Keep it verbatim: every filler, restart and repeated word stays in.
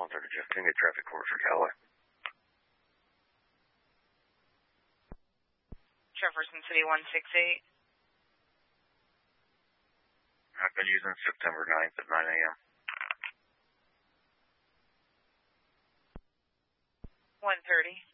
one thirty Jeff King at traffic course for Callaway. Jefferson City one six eight. I've been using September ninth at nine a.m. one thirty.